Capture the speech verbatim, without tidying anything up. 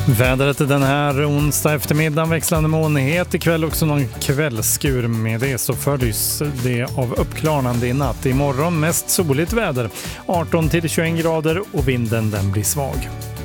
Vädret den här onsdag eftermiddagen växlande molnighet, ikväll också någon kvällsskur. Med det så följs det av uppklarnande i natt. Imorgon mest soligt väder, arton till tjugoett grader och vinden den blir svag.